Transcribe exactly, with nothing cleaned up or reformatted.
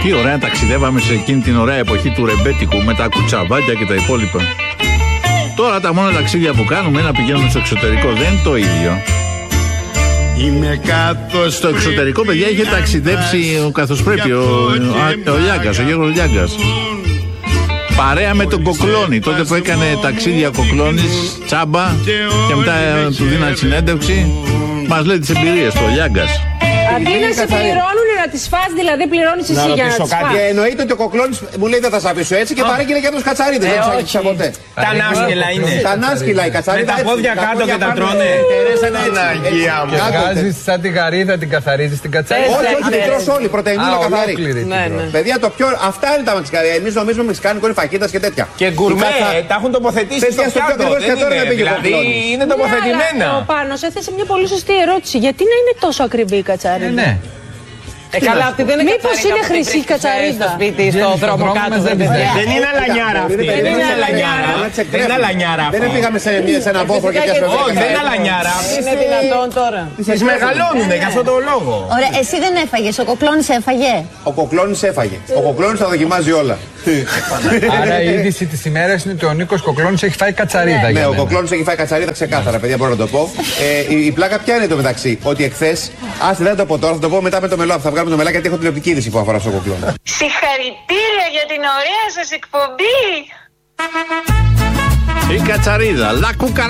Τι ωραία ταξιδεύαμε σε εκείνη την ωραία εποχή του ρεμπέτικου με τα κουτσαβάκια και τα υπόλοιπα. Τώρα τα μόνα ταξίδια που κάνουμε είναι να πηγαίνουμε στο εξωτερικό. Δεν είναι το ίδιο. Είμαι κάτω στο εξωτερικό, παιδιά, είχε ταξιδέψει καθώς πρέπει ο, ο, ο Λιάγκας, ο Γιώργος Λιάγκας. Παρέα με τον Κοκλώνη, τότε που έκανε ταξίδια ο Κοκλώνης, τσάμπα, και μετά του δίνανε συνέντευξη. Μας λέει τις εμπειρίες του, ο Λιάγκας. Αντί να σε πληρώνουν να τις φας, δηλαδή πληρώνεις εσύ για να τις φας. Εννοείται ότι ο Κοκλώνης μου λέει δεν θα σ' αφήσω έτσι και παρήγγειλε για τους κατσαρίδες. Δεν τους αφήσα ποτέ. Τα νάσκελα είναι. Τα νάσκελα οι κατσαρίδες. Με τα πόδια κάτω και τα τρώνε. Παναγία μου. Βγάζεις σαν τη γαρίδα, την καθαρίζεις την κατσαρίδα. Όχι, όχι, την τρως όλη, πρωτεϊνούλα καθαρή. Παιδιά, το πιο. Αυτά είναι τα μεξικάνικα. Εμείς νομίζουμε μεξικάνικο είναι φακίτας και τέτοια. Και γκουρμέ, τα έχουν τοποθετήσει στο πιάτο. Δηλαδή είναι τοποθετημένα. Ο Πάνος έθεσε μια πολύ σωστή ερώτηση. Γιατί να είναι τόσο ακριβή η κατσαρίδα? Ναι. Ε, καλά, αυτή δεν είναι μήπως είναι χρυσή κατσαρίδα? Στο σπίτι, στο δρόμο κάτω. Δεν είναι αλανιάρα αυτή. Δεν είναι αλανιάρα. Δεν είναι αλανιάρα αυτή. Δεν πήγαμε σε ένα βόθρο και πιάσαμε. Όχι, δεν είναι αλανιάρα. Είναι δυνατόν τώρα? Τις μεγαλώνουνε για αυτόν τον λόγο. Ωραία, εσύ δεν έφαγες, ο Κοκλώνης έφαγε. Ο Κοκλώνης έφαγε. Ο Κοκλώνης τα δοκιμάζει όλα. Άρα η είδηση της ημέρας είναι ότι ο Νίκος Κοκλώνης έχει φάει κατσαρίδα. Ναι, ο Κοκλώνης έχει φάει κατσαρίδα ξεκάθαρα, παιδιά, μπορώ να το πω. Η πλάκα ποια είναι το μεταξύ? Ότι εχθές, άστε δεν το πω τώρα, θα το πω μετά με το μελό. Θα βγάλουμε το μελάκι γιατί έχω τηλεοπτική είδηση που αφορά στο Κοκλώνη. Συγχαρητήρια για την ωραία σας εκπομπή. Η κατσαρίδα, λα κουκαρά.